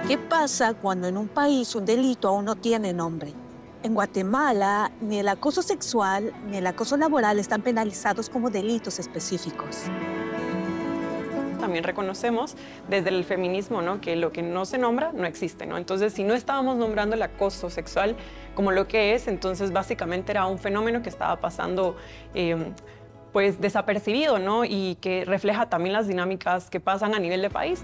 ¿Qué pasa cuando en un país un delito aún no tiene nombre? En Guatemala, ni el acoso sexual ni el acoso laboral están penalizados como delitos específicos. También reconocemos desde el feminismo, ¿no?, que lo que no se nombra no existe, ¿no? Entonces, si no estábamos nombrando el acoso sexual como lo que es, entonces básicamente era un fenómeno que estaba pasando pues desapercibido, ¿no? Y que refleja también las dinámicas que pasan a nivel de país.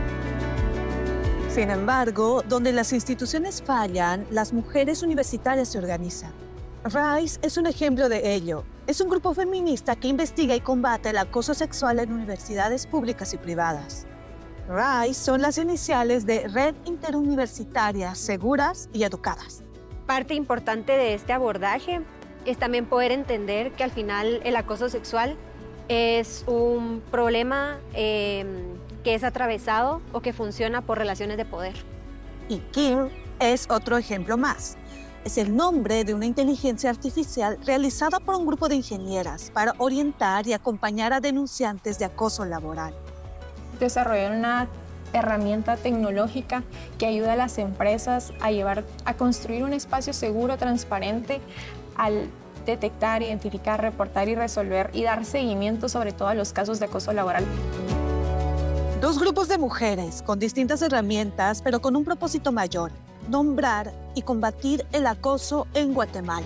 Sin embargo, donde las instituciones fallan, las mujeres universitarias se organizan. RISE es un ejemplo de ello. Es un grupo feminista que investiga y combate el acoso sexual en universidades públicas y privadas. RISE son las iniciales de Red Interuniversitaria Seguras y Educadas. Parte importante de este abordaje es también poder entender que al final el acoso sexual es un problema que es atravesado o que funciona por relaciones de poder. Y Kim es otro ejemplo más. Es el nombre de una inteligencia artificial realizada por un grupo de ingenieras para orientar y acompañar a denunciantes de acoso laboral. Desarrollar una herramienta tecnológica que ayuda a las empresas a construir un espacio seguro, transparente, al detectar, identificar, reportar y resolver y dar seguimiento sobre todo a los casos de acoso laboral. Dos grupos de mujeres con distintas herramientas, pero con un propósito mayor: nombrar y combatir el acoso en Guatemala.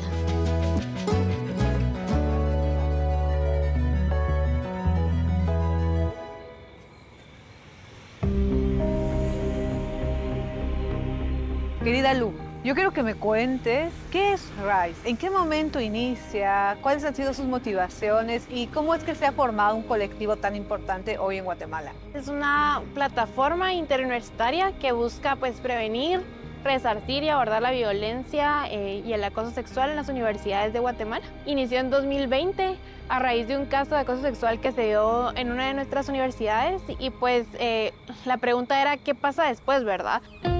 Querida Lu, yo quiero que me cuentes qué es RISE, en qué momento inicia, cuáles han sido sus motivaciones y cómo es que se ha formado un colectivo tan importante hoy en Guatemala. Es una plataforma interuniversitaria que busca prevenir, resarcir y abordar la violencia y el acoso sexual en las universidades de Guatemala. Inició en 2020 a raíz de un caso de acoso sexual que se dio en una de nuestras universidades y la pregunta era ¿qué pasa después, verdad?